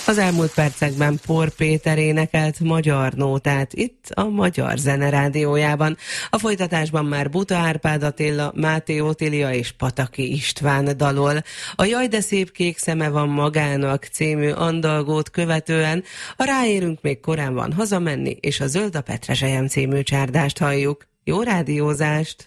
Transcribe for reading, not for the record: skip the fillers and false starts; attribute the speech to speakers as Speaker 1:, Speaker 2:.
Speaker 1: Az elmúlt percekben Por Péter énekelt magyar nótát itt a Magyar Zene Rádiójában. A folytatásban már Buta Árpád Attila, Máté Otília és Pataki István dalol. A Jaj, de szép kék szeme van magának című andalgót követően a Ráérünk még korán van hazamenni, és a Zöld a Petrezselyem című csárdást halljuk. Jó rádiózást!